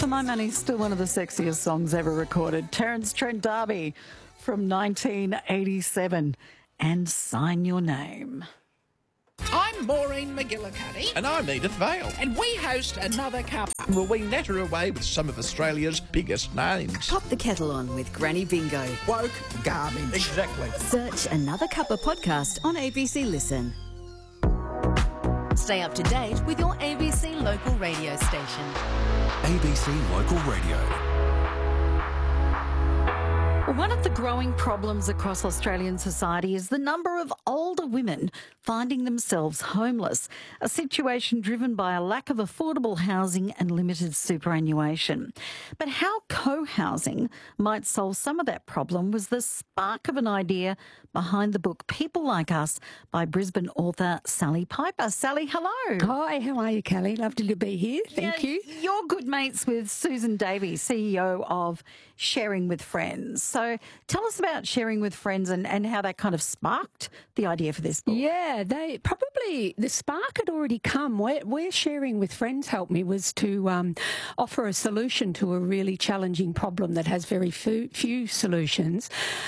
For my money, still one of the sexiest songs ever recorded. Terence Trent D'Arby from 1987. And Sign Your Name. I'm Maureen McGillicuddy. And I'm Edith Vale. And we host Another Cup. Will we natter away with some of Australia's biggest names? Pop the kettle on with Granny Bingo. Woke garbage. Exactly. Search Another Cuppa podcast on ABC Listen. Stay up to date with your ABC local radio station. ABC Local Radio. One of the growing problems across Australian society is the number of older women finding themselves homeless, a situation driven by a lack of affordable housing and limited superannuation. But how co-housing might solve some of that problem was the spark of an idea behind the book People Like Us by Brisbane author Sally Piper. Sally, hello. Hi, how are you, Kelly? Lovely to be here. Thank you. You're good mates with Susan Davies, CEO of Sharing with Friends. So tell us about Sharing with Friends and how that kind of sparked the idea for this book. Yeah, the spark had already come. Where Sharing with Friends helped me was to offer a solution to a really challenging problem that has very few solutions.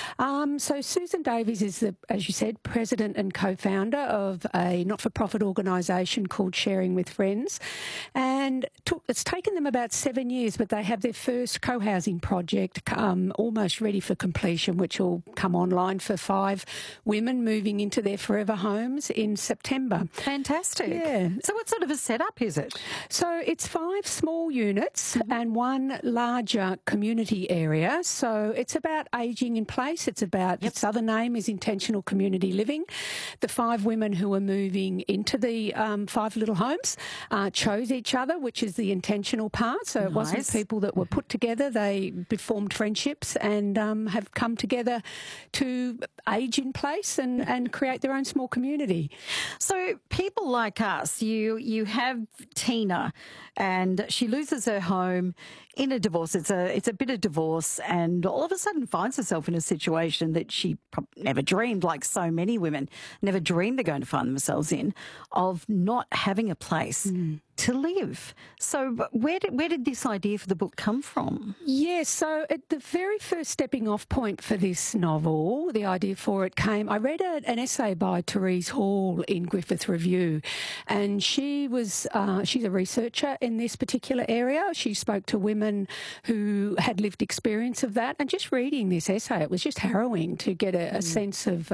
So Susan Davies is, as you said, president and co-founder of a not-for-profit organisation called Sharing with Friends. And it's taken them about 7 years, but they have their first co-housing project almost ready for completion, which will come online for 5 women moving into their forever homes in September. Fantastic. Yeah. So what sort of a setup is it? So it's 5 small units and 1 larger community area. So it's about ageing in place. It's about, its other name is Intentional Community Living. The 5 women who are moving into the 5 little homes chose each other, which is the intentional part. So it wasn't people that were put together. They formed friendships and have come together to age in place and create their own small community. So People Like Us, you have Tina, and she loses her home in a divorce. It's a bitter divorce, and all of a sudden finds herself in a situation that she never dreamed, like so many women, never dreamed they're going to find themselves in, of not having a place to live. So where did this idea for the book come from? Yes, so at the very first stepping off point for this novel, the idea for it came, I read an essay by Therese Hall in Griffith Review, and she's a researcher in this particular area. She spoke to women who had lived experience of that, and just reading this essay, it was just harrowing to get a sense of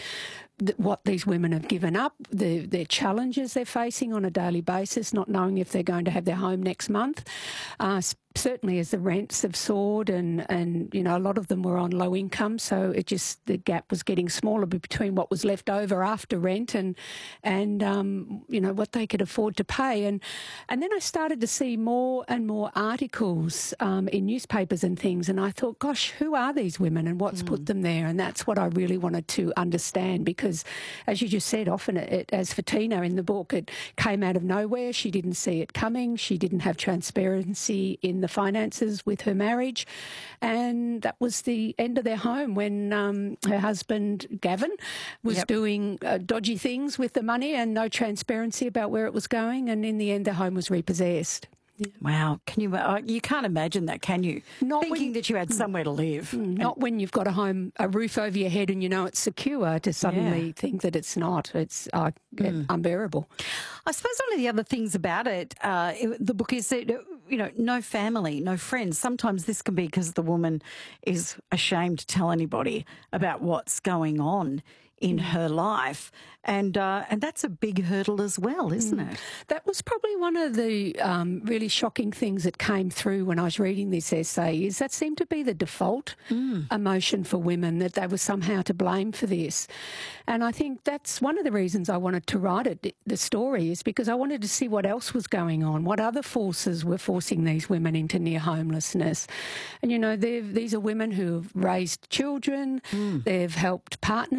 what these women have given up, their challenges they're facing on a daily basis, not knowing if they're going to have their home next month. Certainly as the rents have soared and you know, a lot of them were on low income, so the gap was getting smaller between what was left over after rent and you know, what they could afford to pay. And then I started to see more and more articles in newspapers and things, and I thought, gosh, who are these women and what's put them there? And that's what I really wanted to understand, because as you just said, often as for Tina in the book, it came out of nowhere. She didn't see it coming. She didn't have transparency in the finances with her marriage, and that was the end of their home when her husband Gavin was doing dodgy things with the money and no transparency about where it was going, and in the end their home was repossessed. Yeah. Wow. Can you can't imagine that, can you? Thinking that you had somewhere to live. Not when you've got a roof over your head and you know it's secure, to suddenly think that it's not. It's unbearable. I suppose one of the other things about it, the book, is that, you know, no family, no friends. Sometimes this can be because the woman is ashamed to tell anybody about what's going on in her life, and that's a big hurdle as well, isn't it? That was probably one of the really shocking things that came through when I was reading this essay, is that seemed to be the default emotion for women, that they were somehow to blame for this. And I think that's one of the reasons I wanted to write the story, is because I wanted to see what else was going on, what other forces were forcing these women into near homelessness. And, you know, these are women who have raised children, they've helped partners in their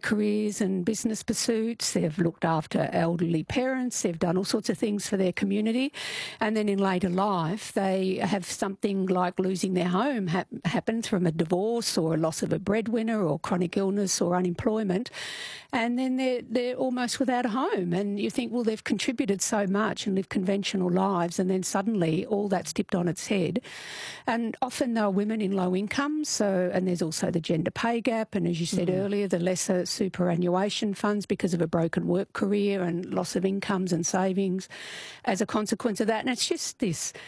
careers and business pursuits. They've looked after elderly parents. They've done all sorts of things for their community. And then in later life, they have something like losing their home happen from a divorce or a loss of a breadwinner or chronic illness or unemployment. And then they're almost without a home. And you think, well, they've contributed so much and lived conventional lives, and then suddenly all that's tipped on its head. And often they're women in low incomes, and there's also the gender pay gap, and as you said earlier, the lesser superannuation funds because of a broken work career and loss of incomes and savings as a consequence of that. And it's just this